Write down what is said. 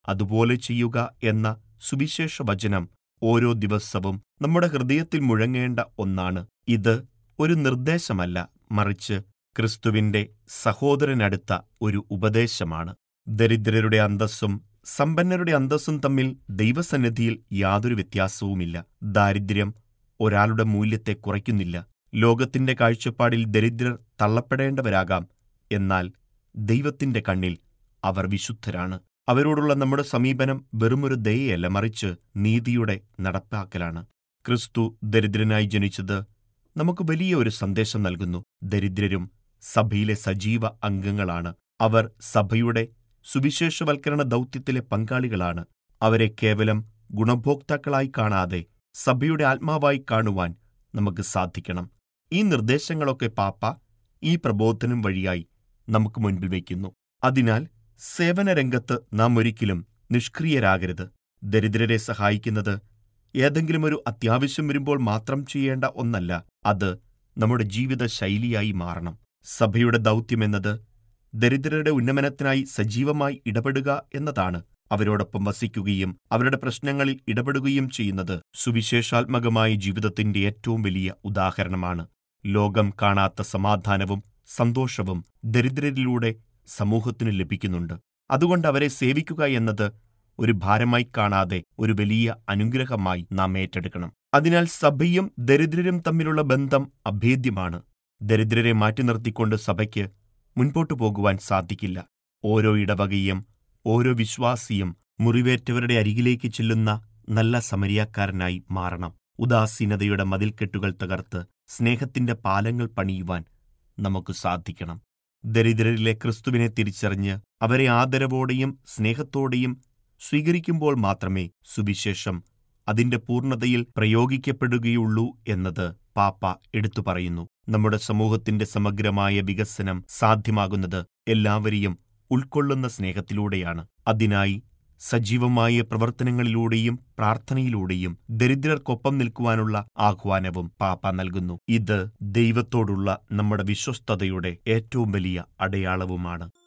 അതുപോലെ ചെയ്യുക എന്ന സുവിശേഷ വചനം ഓരോ ദിവസവും നമ്മുടെ ഹൃദയത്തിൽ മുഴങ്ങേണ്ട ഒന്നാണ്. ഇത് ഒരു നിർദ്ദേശമല്ല, മറിച്ച് ക്രിസ്തുവിന്റെ സഹോദരനടുത്ത ഒരു ഉപദേശമാണ്. ദരിദ്രരുടെ അന്തസ്സും സമ്പന്നരുടെ അന്തസ്സും തമ്മിൽ ദൈവസന്നിധിയിൽ യാതൊരു വ്യത്യാസവുമില്ല. ദാരിദ്ര്യം ഒരാളുടെ മൂല്യത്തെ കുറയ്ക്കുന്നില്ല. ലോകത്തിന്റെ കാഴ്ചപ്പാടിൽ ദരിദ്രർ തള്ളപ്പെടേണ്ടവരാകാം, എന്നാൽ ദൈവത്തിന്റെ കണ്ണിൽ അവർ വിശുദ്ധരാണ്. അവരോടുള്ള നമ്മുടെ സമീപനം വെറുമൊരു ദയയല്ല, മറിച്ച് നീതിയുടെ നടപ്പാക്കലാണ്. ക്രിസ്തു ദരിദ്രനായി ജനിച്ചത് നമുക്ക് വലിയ ഒരു സന്ദേശം നൽകുന്നു. ദരിദ്രരും സഭയിലെ സജീവ അംഗങ്ങളാണ്. അവർ സഭയുടെ സുവിശേഷവൽക്കരണ ദൗത്യത്തിലെ പങ്കാളികളാണ്. അവരെ കേവലം ഗുണഭോക്താക്കളായി കാണാതെ സഭയുടെ ആത്മാവായി കാണുവാൻ നമുക്ക് സാധിക്കണം. ഈ നിർദ്ദേശങ്ങളൊക്കെ പാപ്പ ഈ പ്രബോധനം വഴിയായി നമുക്ക് മുൻപിൽ വയ്ക്കുന്നു. അതിനാൽ സേവനരംഗത്ത് നാം ഒരിക്കലും നിഷ്ക്രിയരാകരുത്. ദരിദ്രരെ സഹായിക്കുന്നത് ഏതെങ്കിലും ഒരു അത്യാവശ്യം വരുമ്പോൾ മാത്രം ചെയ്യേണ്ട ഒന്നല്ല, അത് നമ്മുടെ ജീവിത ശൈലിയായി മാറണം. സഭയുടെ ദൗത്യമെന്നത് ദരിദ്രരുടെ ഉന്നമനത്തിനായി സജീവമായി ഇടപെടുക എന്നതാണ്. അവരോടൊപ്പം വസിക്കുകയും അവരുടെ പ്രശ്നങ്ങളിൽ ഇടപെടുകയും ചെയ്യുന്നത് സുവിശേഷാത്മകമായ ജീവിതത്തിന്റെ ഏറ്റവും വലിയ ഉദാഹരണമാണ്. ലോകം കാണാത്ത സമാധാനവും സന്തോഷവും ദരിദ്രരിലൂടെ സമൂഹത്തിന് ലഭിക്കുന്നുണ്ട്. അതുകൊണ്ട് അവരെ സേവിക്കുക എന്നത് ഒരു ഭാരമായി കാണാതെ ഒരു വലിയ അനുഗ്രഹമായി നാം ഏറ്റെടുക്കണം. അതിനാൽ സഭയും ദരിദ്രരും തമ്മിലുള്ള ബന്ധം അഭേദ്യമാണ്. ദരിദ്രരെ മാറ്റി നിർത്തിക്കൊണ്ട് സഭയ്ക്ക് മുൻപോട്ടു പോകുവാൻ സാധിക്കില്ല. ഓരോ ഇടവകയും ഓരോ വിശ്വാസിയും മുറിവേറ്റവരുടെ അരികിലേക്ക് ചെല്ലുന്ന നല്ല സമരിയാക്കാരനായി മാറണം. ഉദാസീനതയുടെ മതിൽക്കെട്ടുകൾ തകർത്ത് സ്നേഹത്തിന്റെ പാലങ്ങൾ പണിയുവാൻ നമുക്ക് സാധിക്കണം. ദരിദ്രരിലെ ക്രിസ്തുവിനെ തിരിച്ചറിഞ്ഞ് അവരെ ആദരവോടെയും സ്നേഹത്തോടെയും സ്വീകരിക്കുമ്പോൾ മാത്രമേ സുവിശേഷം അതിന്റെ പൂർണ്ണതയിൽ പ്രയോഗിക്കപ്പെടുകയുള്ളൂ എന്നത് പാപ്പ എടുത്തു പറയുന്നു. നമ്മുടെ സമൂഹത്തിന്റെ സമഗ്രമായ വികസനം സാധ്യമാകുന്നത് എല്ലാവരെയും ഉൾക്കൊള്ളുന്ന സ്നേഹത്തിലൂടെയാണ്. അതിനായി സജീവമായ പ്രവർത്തനങ്ങളിലൂടെയും പ്രാർത്ഥനയിലൂടെയും ദരിദ്രർക്കൊപ്പം നിൽക്കുവാനുള്ള ആഹ്വാനവും പാപ്പ നൽകുന്നു. ഇത് ദൈവത്തോടുള്ള നമ്മുടെ വിശ്വസ്തതയുടെ ഏറ്റവും വലിയ അടയാളവുമാണ്.